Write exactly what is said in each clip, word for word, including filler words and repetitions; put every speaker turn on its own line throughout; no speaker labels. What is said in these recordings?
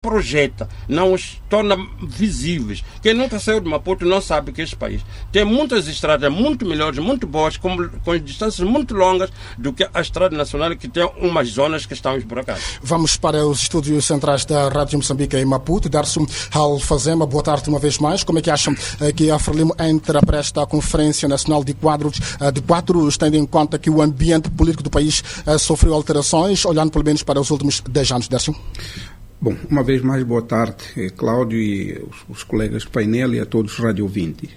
projeta, não os torna visíveis. Quem nunca saiu de Maputo não sabe que este país tem muitas estradas muito melhores, muito boas, com, com distâncias muito longas do que a Estrada Nacional, que tem umas zonas que estão esburacadas.
Vamos para os estúdios centrais da Rádio Moçambique em Maputo. Darcio Alfazema, boa tarde uma vez mais. Como é que acham que a Frelimo entra para esta Conferência Nacional de Quadros, de Quadros, tendo em conta que o ambiente político do país sofreu alterações, olhando pelo menos para os últimos dez anos, Darcio?
Bom, uma vez mais, boa tarde, Cláudio e os, os colegas do painel e a todos os radiovintes.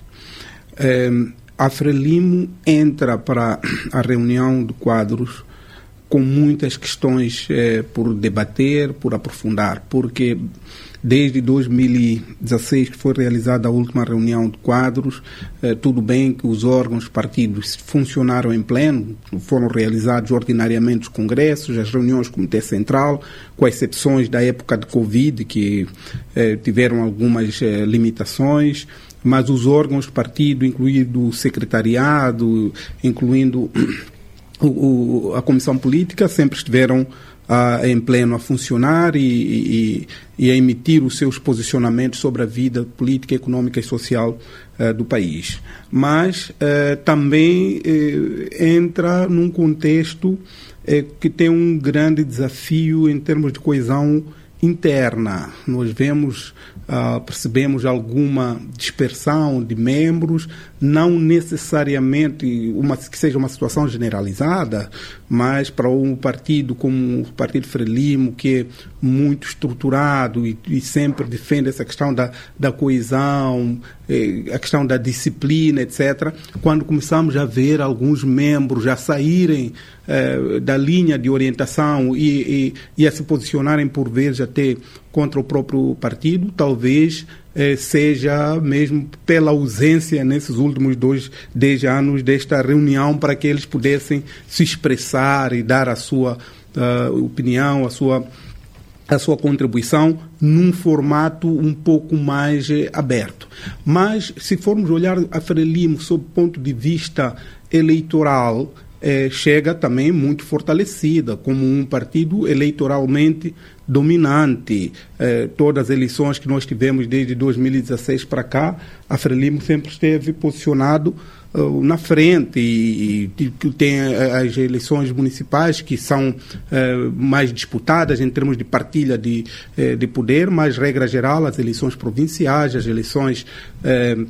É, a Frelimo entra para a reunião de quadros com muitas questões é, por debater, por aprofundar, porque desde dois mil e dezesseis, que foi realizada a última reunião de quadros, eh, tudo bem que os órgãos partidos funcionaram em pleno, foram realizados ordinariamente os congressos, as reuniões do Comitê Central, com exceções da época de Covid, que eh, tiveram algumas eh, limitações, mas os órgãos de partido, incluindo o secretariado, incluindo o, o, a comissão política, sempre estiveram Uh, em pleno a funcionar e, e, e a emitir os seus posicionamentos sobre a vida política, econômica e social uh, do país. Mas uh, também uh, entra num contexto uh, que tem um grande desafio em termos de coesão interna. Nós vemos, uh, percebemos alguma dispersão de membros, não necessariamente uma, que seja uma situação generalizada, mas para um partido como o Partido Frelimo, que é muito estruturado e, e sempre defende essa questão da, da coesão, eh, a questão da disciplina, etcétera, quando começamos a ver alguns membros a saírem eh, da linha de orientação e, e, e a se posicionarem por vezes até contra o próprio partido, talvez eh, seja mesmo pela ausência nesses últimos dois, dez anos desta reunião para que eles pudessem se expressar e dar a sua uh, opinião, a sua, a sua contribuição num formato um pouco mais eh, aberto. Mas, se formos olhar a Frelimo sob o ponto de vista eleitoral, eh, chega também muito fortalecida, como um partido eleitoralmente dominante. Eh, todas as eleições que nós tivemos desde dois mil e dezesseis para cá, a Frelimo sempre esteve posicionado uh, na frente e, e, e tem as eleições municipais que são uh, mais disputadas em termos de partilha de, uh, de poder, mas, regra geral, as eleições provinciais, as eleições uh,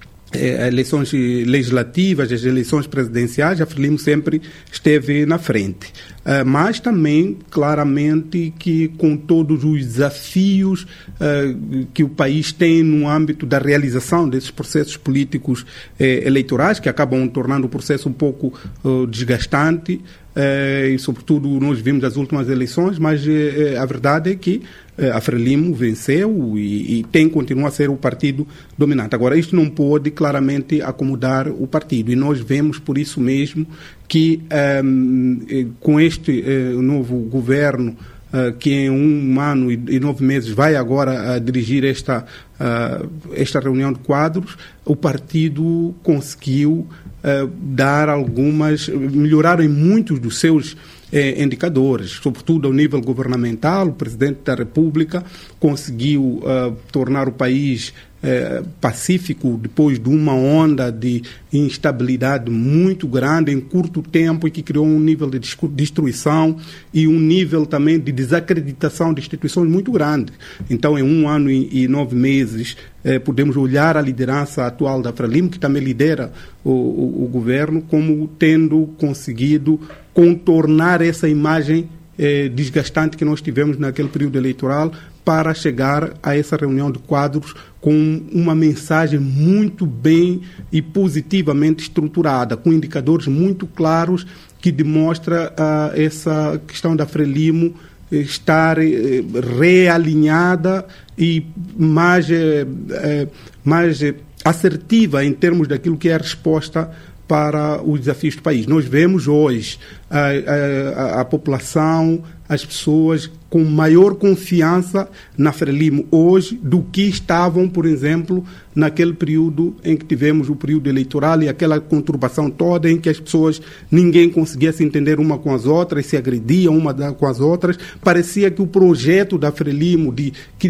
as eleições legislativas, as eleições presidenciais, a Frelimo sempre esteve na frente. Uh, mas também, claramente, que com todos os desafios uh, que o país tem no âmbito da realização desses processos políticos eh, eleitorais, que acabam tornando o processo um pouco uh, desgastante, uh, e, sobretudo, nós vimos as últimas eleições, mas uh, a verdade é que uh, a Frelimo venceu e, e tem, continua a ser o partido dominante. Agora, isto não pode claramente acomodar o partido, e nós vemos, por isso mesmo, que um, com este uh, novo governo, uh, que em um ano e, e nove meses vai agora uh, dirigir esta, uh, esta reunião de quadros, o partido conseguiu uh, dar algumas, melhorar em muitos dos seus eh, indicadores, sobretudo ao nível governamental. O Presidente da República conseguiu uh, tornar o país É, pacífico depois de uma onda de instabilidade muito grande em curto tempo e que criou um nível de destruição e um nível também de desacreditação de instituições muito grande. Então, em um ano e, e nove meses, eh, podemos olhar a liderança atual da Frelimo, que também lidera o, o, o governo, como tendo conseguido contornar essa imagem eh, desgastante que nós tivemos naquele período eleitoral, para chegar a essa reunião de quadros com uma mensagem muito bem e positivamente estruturada, com indicadores muito claros que demonstra uh, essa questão da Frelimo estar eh, realinhada e mais, eh, eh, mais eh, assertiva em termos daquilo que é a resposta para os desafios do país. Nós vemos hoje a, a, a população, as pessoas com maior confiança na Frelimo hoje do que estavam, por exemplo, naquele período em que tivemos o período eleitoral e aquela conturbação toda em que as pessoas, ninguém conseguia se entender uma com as outras, se agrediam uma com as outras. Parecia que o projeto da Frelimo de